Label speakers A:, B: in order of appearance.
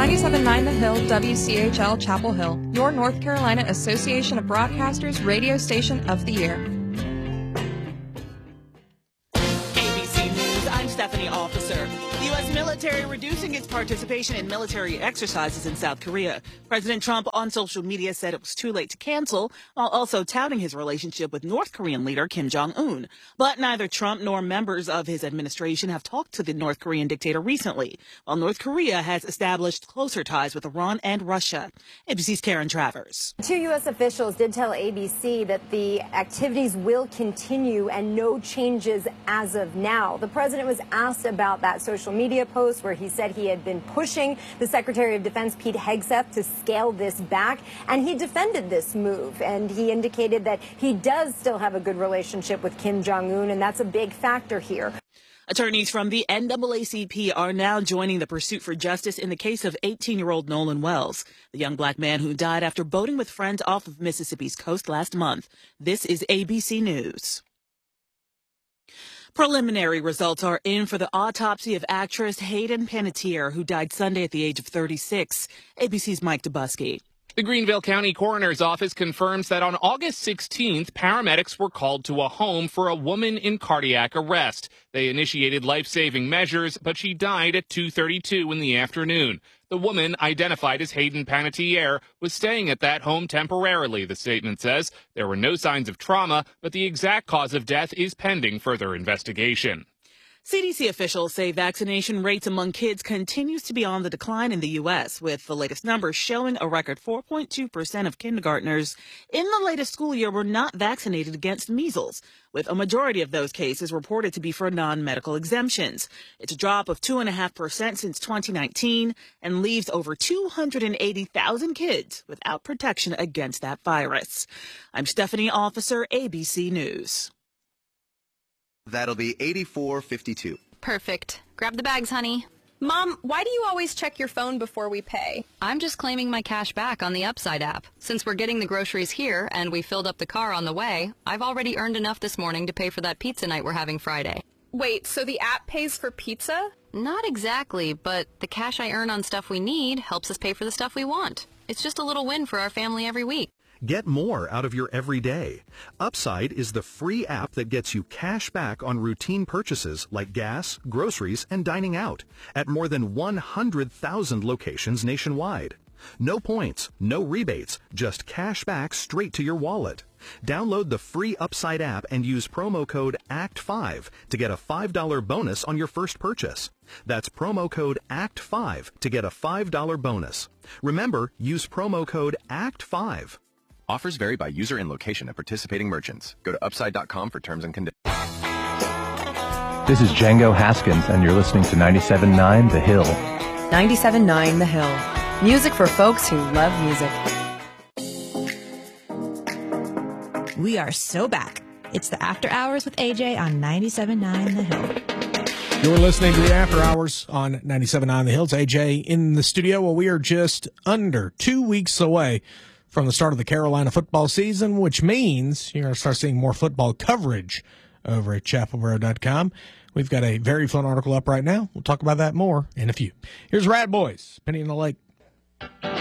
A: 97.9 The Hill, WCHL Chapel Hill, your North Carolina Association of Broadcasters radio station of the year.
B: ABC News, I'm Stephanie Officer. The U.S. military reducing its participation in military exercises in South Korea. President Trump on social media said it was too late to cancel, while also touting his relationship with North Korean leader Kim Jong-un. But neither Trump nor members of his administration have talked to the North Korean dictator recently, while North Korea has established closer ties with Iran and Russia. ABC's Karen Travers.
C: Two U.S. officials did tell ABC that the activities will continue and no changes as of now. The president was asked about that social media post where he said he had been pushing the Secretary of Defense, Pete Hegseth, to scale this back, and he defended this move, and he indicated that he does still have a good relationship with Kim Jong-un, and that's a big factor here.
B: Attorneys from the NAACP are now joining the pursuit for justice in the case of 18-year-old Nolan Wells, the young black man who died after boating with friends off of Mississippi's coast last month. This is ABC News. Preliminary results are in for the autopsy of actress Hayden Panettiere, who died Sunday at the age of 36. ABC's Mike Dubusky.
D: The Greenville County Coroner's Office confirms that on August 16th, paramedics were called to a home for a woman in cardiac arrest. They initiated life-saving measures, but she died at 2:32 in the afternoon. The woman, identified as Hayden Panettiere, was staying at that home temporarily, the statement says. There were no signs of trauma, but the exact cause of death is pending further investigation.
B: CDC officials say vaccination rates among kids continues to be on the decline in the U.S., with the latest numbers showing a record 4.2% of kindergartners in the latest school year were not vaccinated against measles, with a majority of those cases reported to be for non-medical exemptions. It's a drop of 2.5% since 2019 and leaves over 280,000 kids without protection against that virus. I'm Stephanie Officer, ABC News.
E: That'll be $84.52.
F: Perfect. Grab the bags, honey.
G: Mom, why do you always check your phone before we pay?
F: I'm just claiming my cash back on the Upside app. Since we're getting the groceries here and we filled up the car on the way, I've already earned enough this morning to pay for that pizza night we're having Friday.
G: Wait, so the app pays for pizza?
F: Not exactly, but the cash I earn on stuff we need helps us pay for the stuff we want. It's just a little win for our family every week.
H: Get more out of your everyday. Upside is the free app that gets you cash back on routine purchases like gas, groceries, and dining out at more than 100,000 locations nationwide. No points, no rebates, just cash back straight to your wallet. Download the free Upside app and use promo code ACT5 to get a $5 bonus on your first purchase. That's promo code ACT5 to get a $5 bonus. Remember, use promo code ACT5.
I: Offers vary by user and location at participating merchants. Go to upside.com for terms and conditions.
J: This is Django Haskins, and you're listening to 97.9 The Hill.
A: 97.9 The Hill. Music for folks who love music.
K: We are so back. It's the After Hours with AJ on 97.9 The Hill.
L: You're listening to the After Hours on 97.9 The Hill. It's AJ in the studio. Well, we are just under 2 weeks away from the start of the Carolina football season, which means you're going to start seeing more football coverage over at chapelboro.com. We've got a very fun article up right now. We'll talk about that more in a few. Here's Rad Boys, Penny in the Lake.